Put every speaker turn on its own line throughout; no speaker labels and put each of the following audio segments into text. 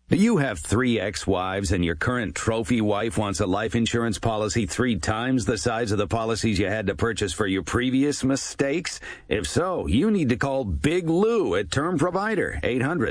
Do you have 3 ex-wives and your current trophy wife wants a life insurance policy 3 times the size of the policies you had to purchase for your previous mistakes? If so, you need to call Big Lou at Term Provider,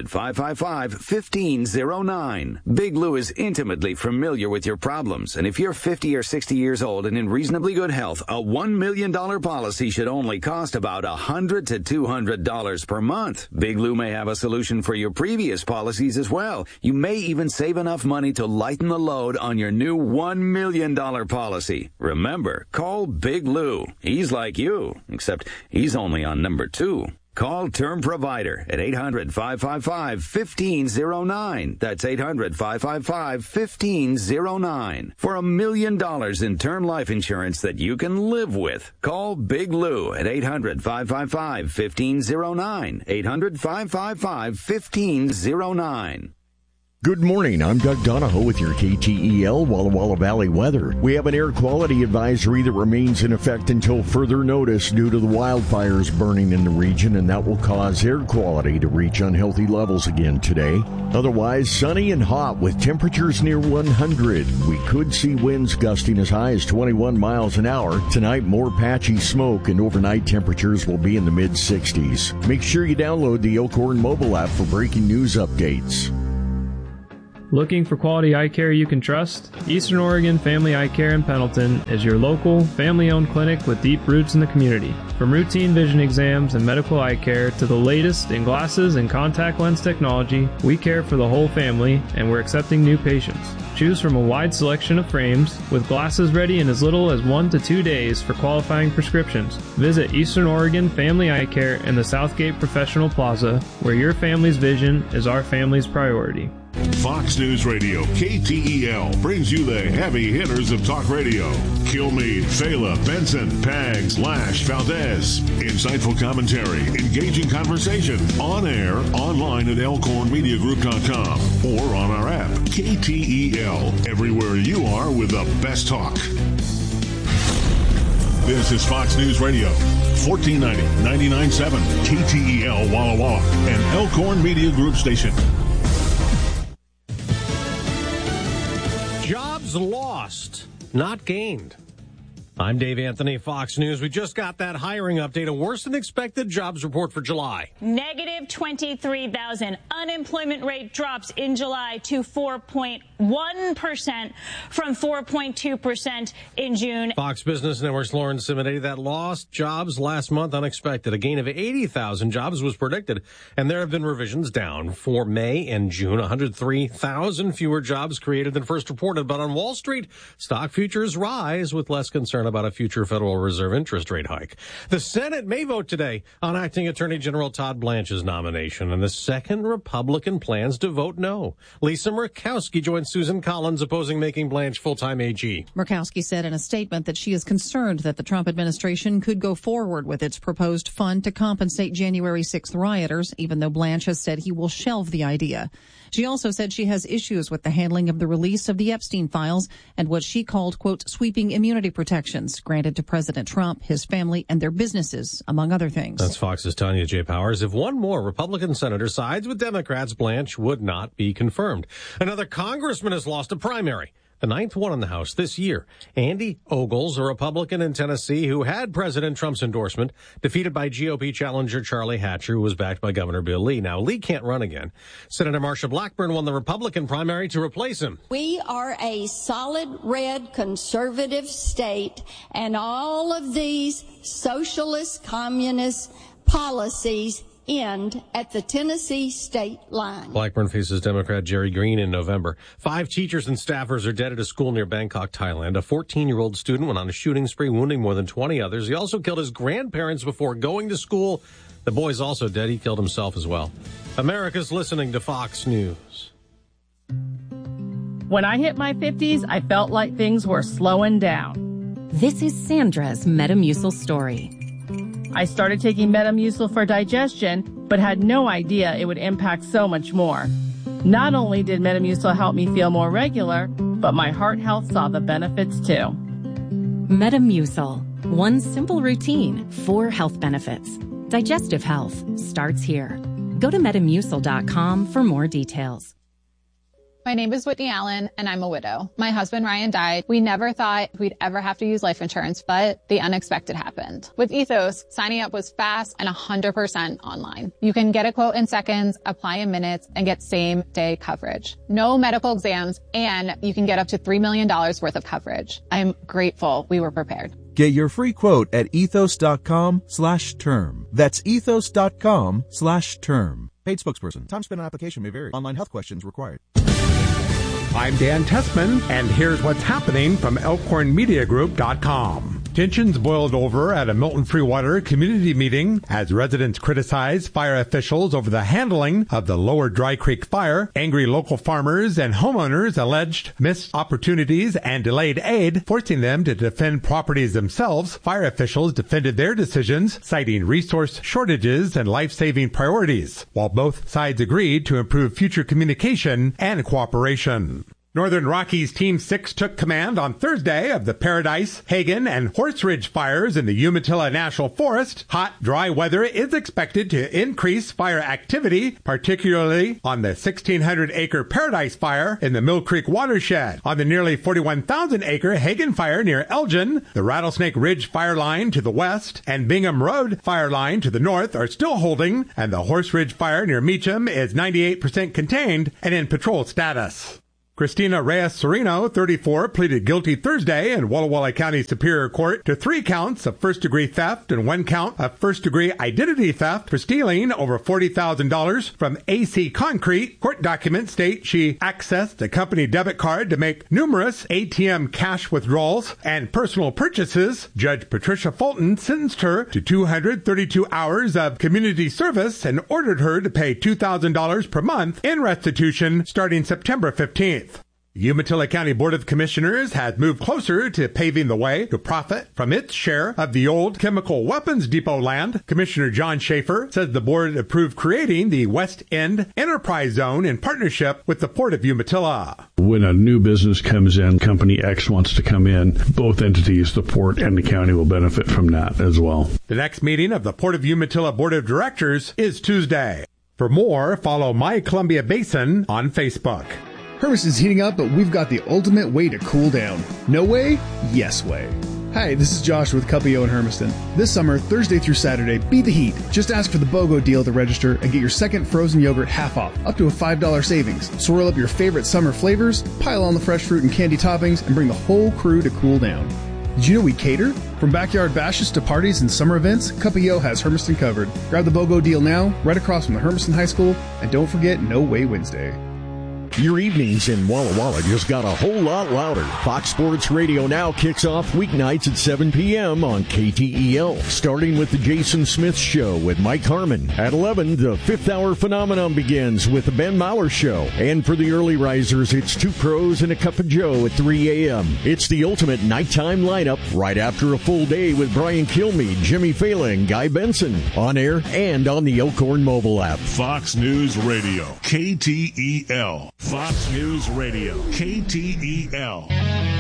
800-555-1509. Big Lou is intimately familiar with your problems, and if you're 50 or 60 years old and in reasonably good health, a $1 million policy should only cost about $100 to $200 per month. Big Lou may have a solution for your previous policies as well. You may even save enough money to lighten the load on your new $1 million policy. Remember, call Big Lou. He's like you, except he's only on number 2. Call Term Provider at 800-555-1509. That's 800-555-1509. For $1 million in term life insurance that you can live with. Call Big Lou at 800-555-1509. 800-555-1509.
Good morning. I'm Doug Donahoe with your KTEL Walla Walla Valley weather. We have an air quality advisory that remains in effect until further notice due to the wildfires burning in the region, and that will cause air quality to reach unhealthy levels again today. Otherwise, sunny and hot with temperatures near 100. We could see winds gusting as high as 21 miles an hour. Tonight, more patchy smoke, and overnight temperatures will be in the mid-60s. Make sure you download the Elkhorn mobile app for breaking news updates.
Looking for quality eye care you can trust? Eastern Oregon Family Eye Care in Pendleton is your local, family-owned clinic with deep roots in the community. From routine vision exams and medical eye care to the latest in glasses and contact lens technology, we care for the whole family, and we're accepting new patients. Choose from a wide selection of frames, with glasses ready in as little as 1 to 2 days for qualifying prescriptions. Visit Eastern Oregon Family Eye Care in the Southgate Professional Plaza, where your family's vision is our family's priority.
Fox News Radio, KTEL, brings you the heavy hitters of talk radio. Kilmeade, Fela, Benson, Pags, Lash, Valdez. Insightful commentary, engaging conversation, on air, online at elkhornmediagroup.com, or on our app, KTEL, everywhere you are with the best talk. This is Fox News Radio, 1490, 99.7, KTEL Walla Walla, an Elkhorn Media Group station.
Jobs lost, not gained. I'm Dave Anthony, Fox News. We just got that hiring update, a worse-than-expected jobs report for July.
Negative 23,000. Unemployment rate drops in July to 4.1% from 4.2% in June.
Fox Business Network's Lauren Simonetti, that lost jobs last month unexpected. A gain of 80,000 jobs was predicted, and there have been revisions down for May and June. 103,000 fewer jobs created than first reported. But on Wall Street, stock futures rise with less concern about a future Federal Reserve interest rate hike. The Senate may vote today on acting Attorney General Todd Blanche's nomination, and the second Republican plans to vote no. Lisa Murkowski joins Susan Collins opposing making Blanche full-time AG.
Murkowski said in a statement that she is concerned that the Trump administration could go forward with its proposed fund to compensate January 6th rioters, even though Blanche has said he will shelve the idea. She also said she has issues with the handling of the release of the Epstein files and what she called, quote, sweeping immunity protections granted to President Trump, his family, and their businesses, among other things.
That's Fox's Tanya J. Powers. If one more Republican senator sides with Democrats, Blanche would not be confirmed. Another congressman has lost a primary, the 9th one in the House this year. Andy Ogles, a Republican in Tennessee who had President Trump's endorsement, defeated by GOP challenger Charlie Hatcher, who was backed by Governor Bill Lee. Now, Lee can't run again. Senator Marsha Blackburn won the Republican primary to replace him.
We are a solid red conservative state, and all of these socialist communist policies end at the Tennessee state line.
Blackburn faces Democrat Jerry Green in November. 5 teachers and staffers are dead at a school near Bangkok, Thailand. A 14-year-old student went on a shooting spree, wounding more than 20 others. He also killed his grandparents before going to school. The boy's also dead. He killed himself as well. America's listening to Fox News.
When I hit my 50s, I felt like things were slowing down.
This is Sandra's Metamucil story.
I started taking Metamucil for digestion, but had no idea it would impact so much more. Not only did Metamucil help me feel more regular, but my heart health saw the benefits too.
Metamucil. One simple routine, 4 health benefits. Digestive health starts here. Go to Metamucil.com for more details.
My name is Whitney Allen, and I'm a widow. My husband, Ryan, died. We never thought we'd ever have to use life insurance, but the unexpected happened. With Ethos, signing up was fast and 100% online. You can get a quote in seconds, apply in minutes, and get same-day coverage. No medical exams, and you can get up to $3 million worth of coverage. I'm grateful we were prepared.
Get your free quote at ethos.com/term. That's ethos.com/term. Paid spokesperson. Time spent on application may vary. Online health questions required.
I'm Dan Tessman, and here's what's happening from ElkhornMediaGroup.com. Tensions boiled over at a Milton Freewater community meeting as residents criticized fire officials over the handling of the Lower Dry Creek fire. Angry local farmers and homeowners alleged missed opportunities and delayed aid, forcing them to defend properties themselves. Fire officials defended their decisions, citing resource shortages and life-saving priorities, while both sides agreed to improve future communication and cooperation. Northern Rockies Team 6 took command on Thursday of the Paradise, Hagen, and Horse Ridge fires in the Umatilla National Forest. Hot, dry weather is expected to increase fire activity, particularly on the 1,600-acre Paradise fire in the Mill Creek watershed. On the nearly 41,000-acre Hagen fire near Elgin, the Rattlesnake Ridge fire line to the west and Bingham Road fire line to the north are still holding, and the Horse Ridge fire near Meacham is 98% contained and in patrol status. Christina Reyes-Sereno, 34, pleaded guilty Thursday in Walla Walla County Superior Court to 3 counts of first-degree theft and 1 count of first-degree identity theft for stealing over $40,000 from AC Concrete. Court documents state she accessed a company debit card to make numerous ATM cash withdrawals and personal purchases. Judge Patricia Fulton sentenced her to 232 hours of community service and ordered her to pay $2,000 per month in restitution starting September 15th. The Umatilla County Board of Commissioners has moved closer to paving the way to profit from its share of the old chemical weapons depot land. Commissioner John Schaefer says the board approved creating the West End Enterprise Zone in partnership with the Port of Umatilla.
When a new business comes in, Company X wants to come in, both entities, the port and the county, will benefit from that as well.
The next meeting of the Port of Umatilla Board of Directors is Tuesday. For more, follow My Columbia Basin on Facebook.
Hermiston's heating up, but we've got the ultimate way to cool down. No way? Yes way. Hi, this is Josh with Cuppio in Hermiston. This summer, Thursday through Saturday, beat the heat. Just ask for the BOGO deal at the register and get your second frozen yogurt half off, up to a $5 savings. Swirl up your favorite summer flavors, pile on the fresh fruit and candy toppings, and bring the whole crew to cool down. Did you know we cater? From backyard bashes to parties and summer events, Cuppio has Hermiston covered. Grab the BOGO deal now, right across from the Hermiston High School, and don't forget No Way Wednesday.
Your evenings in Walla Walla just got a whole lot louder. Fox Sports Radio now kicks off weeknights at 7 p.m. on KTEL, starting with the Jason Smith Show with Mike Harmon. At 11, the Fifth Hour Phenomenon begins with the Ben Maurer Show. And for the early risers, it's Two Pros and a Cup of Joe at 3 a.m. It's the ultimate nighttime lineup right after a full day with Brian Kilmeade, Jimmy Fallon, Guy Benson, on air and on the Elkhorn mobile app.
Fox News Radio, KTEL. Fox News Radio, KTEL.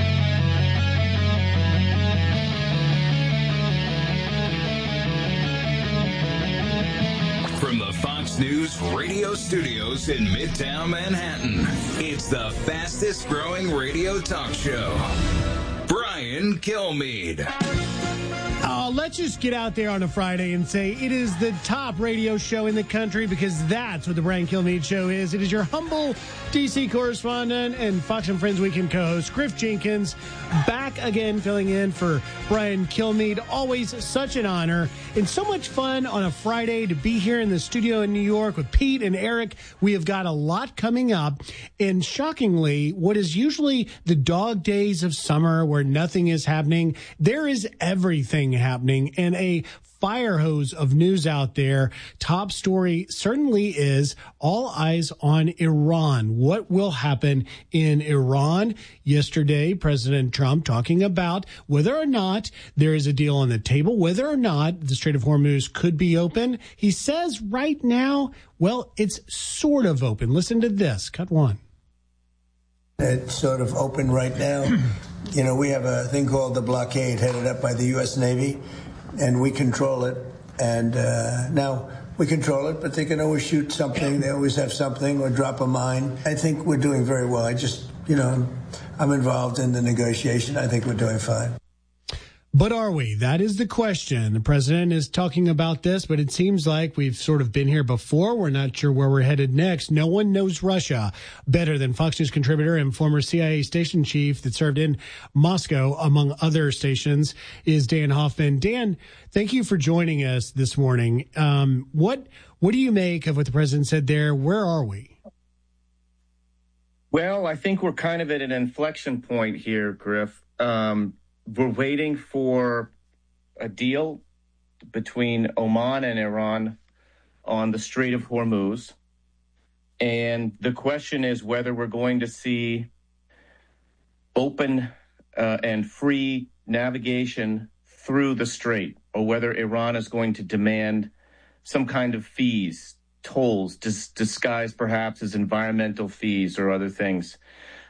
From the Fox News radio studios in Midtown Manhattan, it's the fastest growing radio talk show. Brian Kilmeade.
Let's just get out there on a Friday and say it is the top radio show in the country, because that's what the Brian Kilmeade Show is. It is your humble D.C. correspondent and Fox and Friends Weekend co-host, Griff Jenkins, back again filling in for Brian Kilmeade. Always such an honor and so much fun on a Friday to be here in the studio in New York with Pete and Eric. We have got a lot coming up, and shockingly, what is usually the dog days of summer where nothing is happening, there is everything happening, and a fire hose of news out there. Top story certainly is all eyes on Iran. What will happen in Iran? Yesterday, President Trump talking about whether or not there is a deal on the table, whether or not the Strait of Hormuz could be open. He says right now, well, it's sort of open. Listen to this. Cut one.
It's sort of open right now. You know, we have a thing called the blockade headed up by the U.S. Navy, and we control it. And now we control it, but they can always shoot something. They always have something or drop a mine. I think we're doing very well. I just, I'm involved in the negotiation. I think we're doing fine.
But are we? That is the question. The president is talking about this, but it seems like we've sort of been here before. We're not sure where we're headed next. No one knows Russia better than Fox News contributor and former CIA station chief that served in Moscow, among other stations, is Dan Hoffman. Dan, thank you for joining us this morning. What do you make of what the president said there? Where are we?
Well, I think we're kind of at an inflection point here, Griff. We're waiting for a deal between Oman and Iran on the Strait of Hormuz. And the question is whether we're going to see open and free navigation through the strait, or whether Iran is going to demand some kind of fees, tolls, disguised perhaps as environmental fees or other things.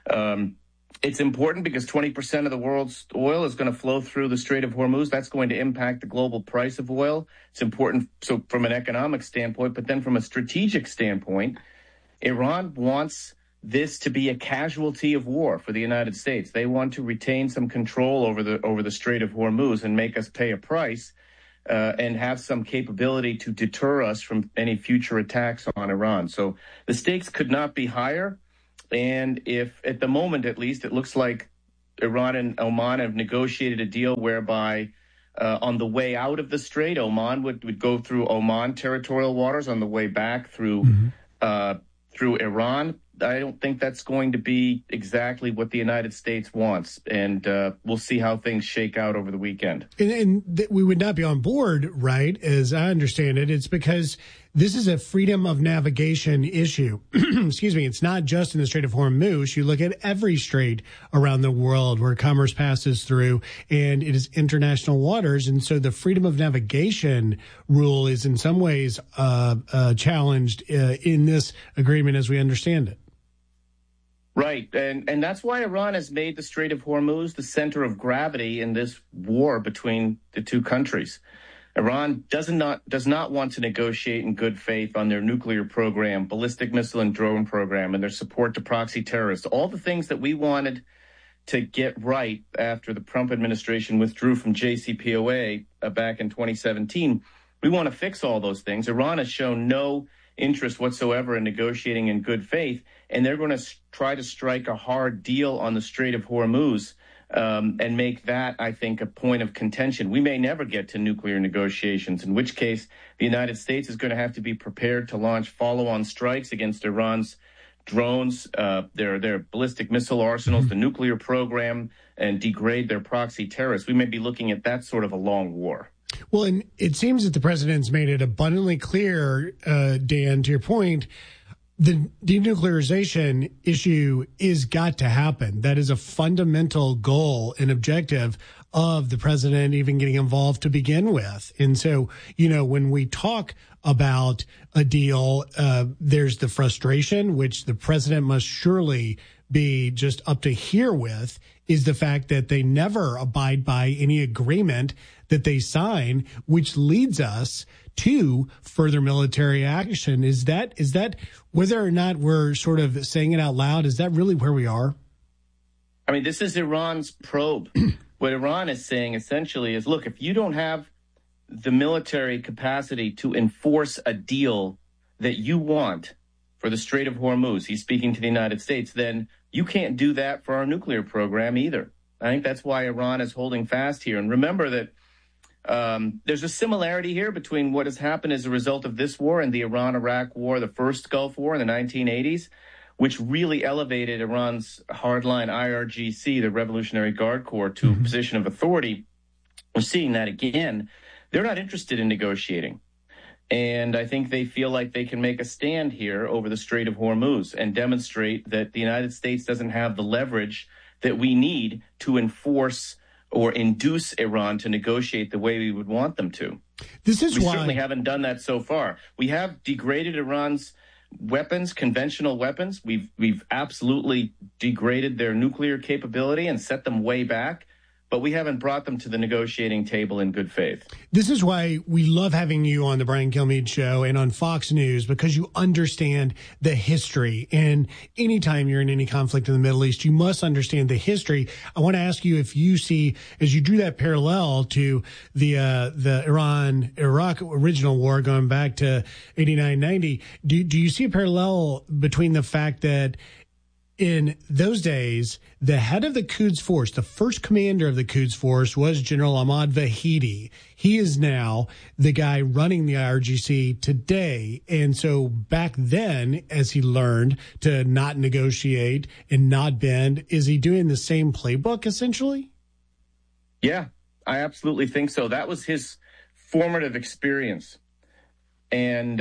It's important because 20% of the world's oil is going to flow through the Strait of Hormuz. That's going to impact the global price of oil. It's important so from an economic standpoint, but then from a strategic standpoint, Iran wants this to be a casualty of war for the United States. They want to retain some control over the Strait of Hormuz and make us pay a price and have some capability to deter us from any future attacks on Iran. So the stakes could not be higher. And if, at the moment at least, it looks like Iran and Oman have negotiated a deal whereby on the way out of the strait, Oman would go through Oman territorial waters, on the way back through Iran. I don't think that's going to be exactly what the United States wants. And we'll see how things shake out over the weekend. And
we would not be on board, right, as I understand it. It's because this is a freedom of navigation issue. Excuse me. It's not just in the Strait of Hormuz. You look at every strait around the world where commerce passes through, and it is international waters. And so the freedom of navigation rule is in some ways challenged in this agreement as we understand it.
Right. And that's why Iran has made the Strait of Hormuz the center of gravity in this war between the two countries. Iran does not want to negotiate in good faith on their nuclear program, ballistic missile and drone program, and their support to proxy terrorists. All the things that we wanted to get right after the Trump administration withdrew from JCPOA back in 2017. We want to fix all those things. Iran has shown no interest whatsoever in negotiating in good faith, and they're going to try to strike a hard deal on the Strait of Hormuz and make that, I think, a point of contention. We may never get to nuclear negotiations, in which case the United States is going to have to be prepared to launch follow-on strikes against Iran's drones, their ballistic missile arsenals, the nuclear program, and degrade their proxy terrorists. We may be looking at that sort of a long war.
Well, and it seems that the president's made it abundantly clear, Dan, to your point, the denuclearization issue is got to happen. That is a fundamental goal and objective of the president even getting involved to begin with. And so, when we talk about a deal, there's the frustration, which the president must surely be just up to here with, is the fact that they never abide by any agreement that they sign, which leads us to further military action. Is that whether or not we're sort of saying it out loud, is that really where we are?
I mean, this is Iran's probe. What Iran is saying essentially is, look, if you don't have the military capacity to enforce a deal that you want for the Strait of Hormuz, he's speaking to the United States, then you can't do that for our nuclear program either. I think that's why Iran is holding fast here. And remember that there's a similarity here between what has happened as a result of this war and the Iran-Iraq war, the first Gulf War in the 1980s, which really elevated Iran's hardline IRGC, the Revolutionary Guard Corps, to a position of authority. We're seeing that again. They're not interested in negotiating. And I think they feel like they can make a stand here over the Strait of Hormuz and demonstrate that the United States doesn't have the leverage that we need to enforce or induce Iran to negotiate the way we would want them to. We certainly haven't done that so far. We have degraded Iran's weapons, conventional weapons. We've absolutely degraded their nuclear capability and set them way back. but we haven't brought them to the negotiating table in good faith.
This is why we love having you on the Brian Kilmeade Show and on Fox News, because you understand the history. And anytime you're in any conflict in the Middle East, you must understand the history. I want to ask you if you see, as you drew that parallel to the Iran-Iraq original war going back to 89-90, do you see a parallel between the fact that in those days, the head of the Quds Force, the first commander of the Quds Force, was General Ahmad Vahidi. He is now the guy running the IRGC today. And so back then, as he learned to not negotiate and not bend, is he doing the same playbook, essentially?
Yeah, I absolutely think so. That was his formative experience. And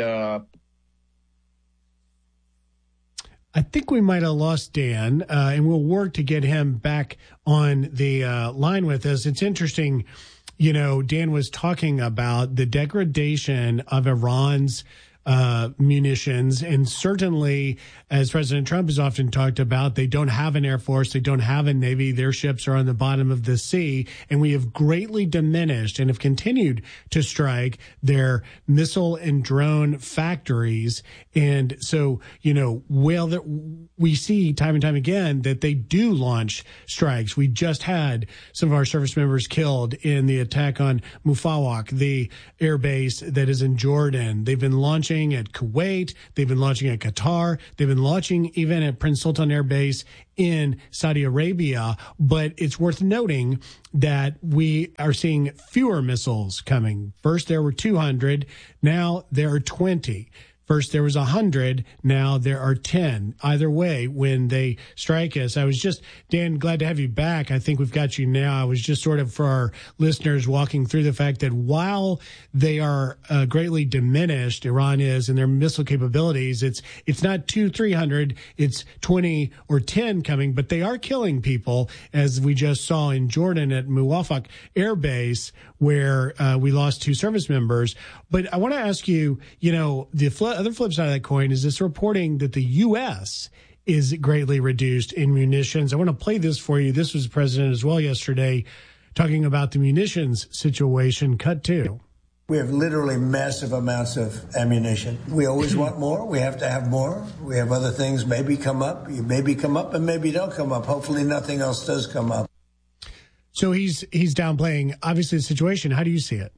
I think we might have lost Dan, and we'll work to get him back on the line with us. It's interesting, you know, Dan was talking about the degradation of Iran's munitions, and certainly, as President Trump has often talked about, they don't have an air force, they don't have a navy, their ships are on the bottom of the sea, and we have greatly diminished and have continued to strike their missile and drone factories. And so, you know, we see time and time again that they do launch strikes. We just had some of our service members killed in the attack on Mufawak, the air base that is in Jordan. They've been launching at Kuwait. They've been launching at Qatar. They've been launching even at Prince Sultan Air Base in Saudi Arabia. But it's worth noting that we are seeing fewer missiles coming. First, there were 200. Now there are 20. First, there was 100. Now there are 10. Either way, when they strike us, Dan, glad to have you back. I think we've got you now. I was just sort of, for our listeners, walking through the fact that while they are greatly diminished, Iran is, in their missile capabilities, it's not 200-300, it's 20 or 10 coming, but they are killing people, as we just saw in Jordan at Muwafaq Air Base, where we lost 2 service members. But I want to ask you, you know, the other flip side of that coin is this reporting that the U.S. is greatly reduced in munitions. I want to play this for you. This was the president as well yesterday talking about the munitions situation. Cut 2.
We have literally massive amounts of ammunition. We always want more. We have to have more. We have other things maybe come up. You maybe come up and maybe don't come up. Hopefully nothing else does come up.
So he's downplaying, obviously, the situation. How do you see it?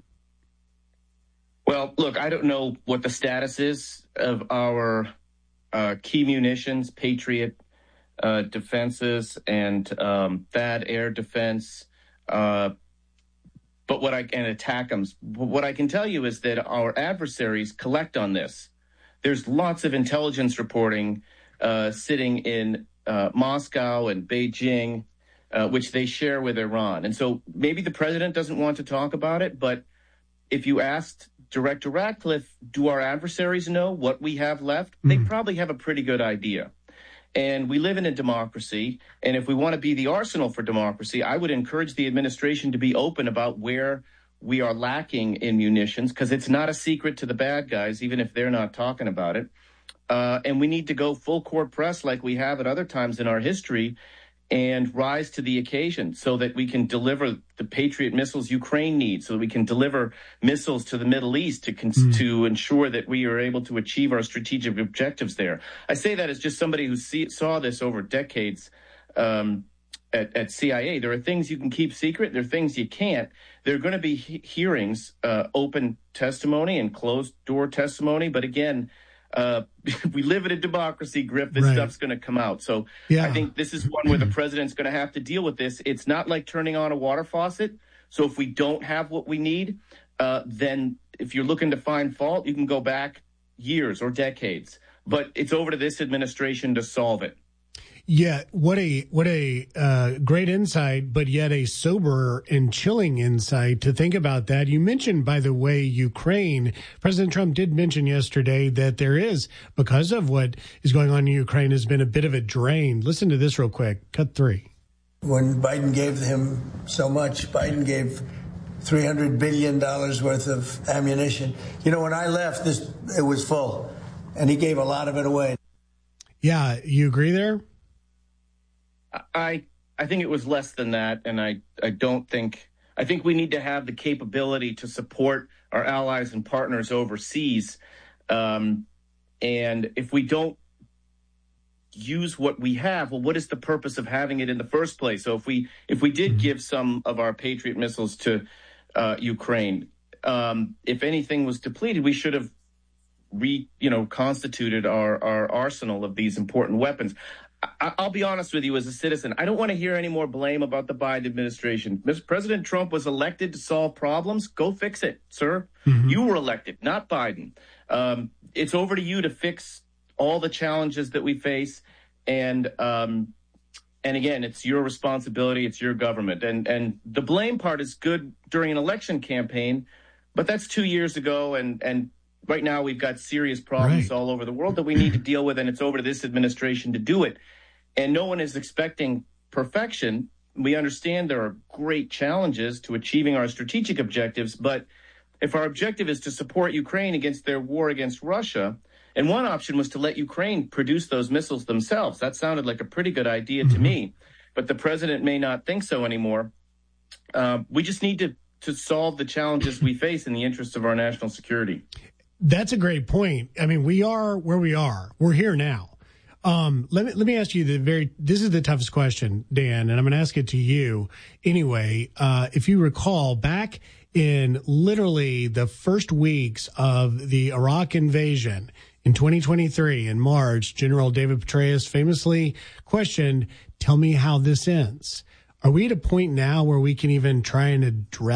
Well, look, I don't know what the status is of our key munitions, Patriot defenses, and THAAD air defense, and ATACMS. What I can tell you is that our adversaries collect on this. There's lots of intelligence reporting sitting in Moscow and Beijing, which they share with Iran. And so maybe the president doesn't want to talk about it, but if you asked Director Ratcliffe, do our adversaries know what we have left? They probably have a pretty good idea. And we live in a democracy, and if we want to be the arsenal for democracy, I would encourage the administration to be open about where we are lacking in munitions, because it's not a secret to the bad guys, even if they're not talking about it. And we need to go full court press like we have at other times in our history and rise to the occasion so that we can deliver the Patriot missiles Ukraine needs, so that we can deliver missiles to the Middle East to ensure that we are able to achieve our strategic objectives there. I say that as just somebody who saw this over decades at CIA. There are things you can keep secret. There are things you can't. There are going to be hearings, open testimony and closed-door testimony. But again, we live in a democracy, Griff. This stuff's going to come out. So I think this is one where the president's going to have to deal with this. It's not like turning on a water faucet. So if we don't have what we need, then if you're looking to find fault, you can go back years or decades. But it's over to this administration to solve it.
Yeah, what a great insight, but yet a sober and chilling insight to think about that. You mentioned, by the way, Ukraine. President Trump did mention yesterday that there is, because of what is going on in Ukraine, has been a bit of a drain. Listen to this real quick. Cut 3.
When Biden gave him so much, Biden gave $300 billion worth of ammunition. You know, when I left, it was full, and he gave a lot of it away.
Yeah, you agree there?
I I think it was less than that, and I think we need to have the capability to support our allies and partners overseas. And if we don't use what we have, well, what is the purpose of having it in the first place? So if we did give some of our Patriot missiles to Ukraine, if anything was depleted, we should have constituted our arsenal of these important weapons. I'll be honest with you as a citizen. I don't want to hear any more blame about the Biden administration. President Trump was elected to solve problems. Go fix it, sir. Mm-hmm. You were elected, not Biden. It's over to you to fix all the challenges that we face. And again, it's your responsibility. It's your government. And the blame part is good during an election campaign, but that's 2 years ago. And right now we've got serious problems all over the world that we need to deal with, and it's over to this administration to do it. And no one is expecting perfection. We understand there are great challenges to achieving our strategic objectives, but if our objective is to support Ukraine against their war against Russia, and one option was to let Ukraine produce those missiles themselves. That sounded like a pretty good idea to me, but the president may not think so anymore. We just need to solve the challenges we face in the interest of our national security.
That's a great point. I mean, we are where we are. We're here now. Let me ask you this is the toughest question, Dan, and I'm going to ask it to you anyway. If you recall, back in literally the first weeks of the Iraq invasion in 2023 in March, General David Petraeus famously questioned, "Tell me how this ends." Are we at a point now where we can even try and address